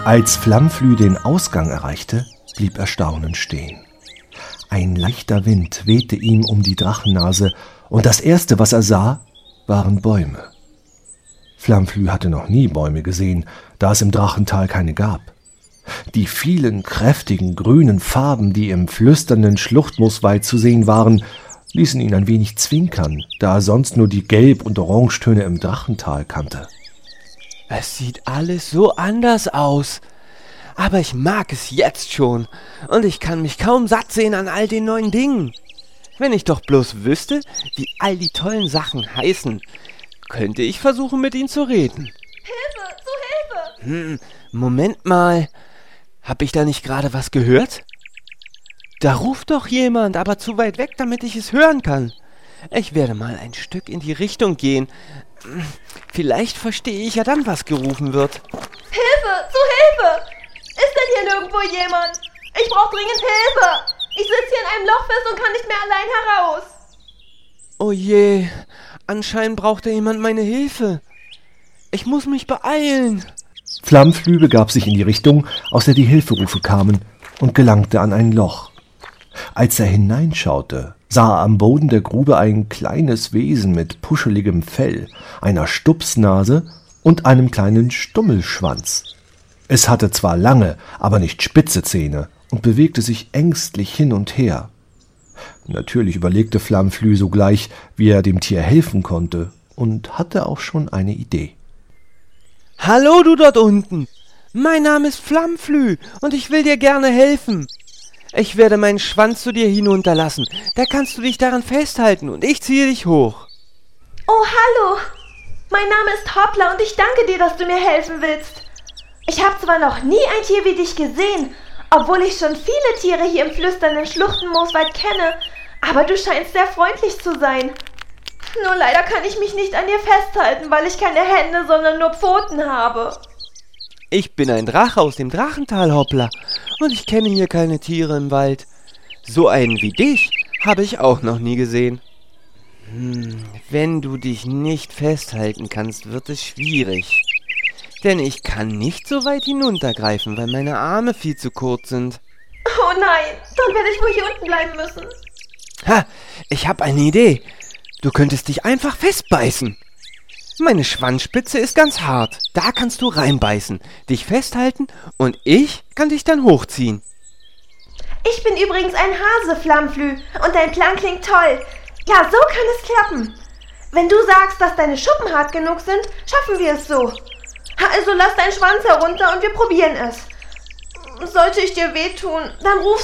Als Flammflü den Ausgang erreichte, blieb er staunend stehen. Ein leichter Wind wehte ihm um die Drachennase, und das Erste, was er sah, waren Bäume. Flammflü hatte noch nie Bäume gesehen, da es im Drachental keine gab. Die vielen kräftigen grünen Farben, die im flüsternden Schluchtmooswald zu sehen waren, ließen ihn ein wenig zwinkern, da er sonst nur die Gelb- und Orangetöne im Drachental kannte. Es sieht alles so anders aus. Aber ich mag es jetzt schon. Und ich kann mich kaum satt sehen an all den neuen Dingen. Wenn ich doch bloß wüsste, wie all die tollen Sachen heißen, könnte ich versuchen, mit ihnen zu reden. Hilfe, zu Hilfe! Moment mal. Hab ich da nicht gerade was gehört? Da ruft doch jemand, aber zu weit weg, damit ich es hören kann. Ich werde mal ein Stück in die Richtung gehen. Vielleicht verstehe ich ja dann, was gerufen wird. Hilfe, zu Hilfe! Ist denn hier nirgendwo jemand? Ich brauche dringend Hilfe! Ich sitze hier in einem Loch fest und kann nicht mehr allein heraus. Oh je, anscheinend braucht da jemand meine Hilfe. Ich muss mich beeilen. Flammflü begab sich in die Richtung, aus der die Hilferufe kamen, und gelangte an ein Loch. Als er hineinschaute, sah er am Boden der Grube ein kleines Wesen mit puscheligem Fell, einer Stupsnase und einem kleinen Stummelschwanz. Es hatte zwar lange, aber nicht spitze Zähne und bewegte sich ängstlich hin und her. Natürlich überlegte Flammflü sogleich, wie er dem Tier helfen konnte, und hatte auch schon eine Idee. Hallo, du dort unten. Mein Name ist Flammflü und ich will dir gerne helfen. Ich werde meinen Schwanz zu dir hinunterlassen. Da kannst du dich daran festhalten und ich ziehe dich hoch. Oh, hallo! Mein Name ist Hoppla und ich danke dir, dass du mir helfen willst. Ich habe zwar noch nie ein Tier wie dich gesehen, obwohl ich schon viele Tiere hier im flüsternden Schluchtenmooswald kenne, aber du scheinst sehr freundlich zu sein. Nur leider kann ich mich nicht an dir festhalten, weil ich keine Hände, sondern nur Pfoten habe. Ich bin ein Drache aus dem Drachental, Hoppla, und ich kenne hier keine Tiere im Wald. So einen wie dich habe ich auch noch nie gesehen. Wenn du dich nicht festhalten kannst, wird es schwierig. Denn ich kann nicht so weit hinuntergreifen, weil meine Arme viel zu kurz sind. Oh nein, dann werde ich wohl hier unten bleiben müssen. Ha, ich habe eine Idee. Du könntest dich einfach festbeißen. Meine Schwanzspitze ist ganz hart. Da kannst du reinbeißen, dich festhalten und ich kann dich dann hochziehen. Ich bin übrigens ein Hase, Flammflü, und dein Plan klingt toll. Ja, so kann es klappen. Wenn du sagst, dass deine Schuppen hart genug sind, schaffen wir es so. Also lass deinen Schwanz herunter und wir probieren es. Sollte ich dir wehtun, dann ruf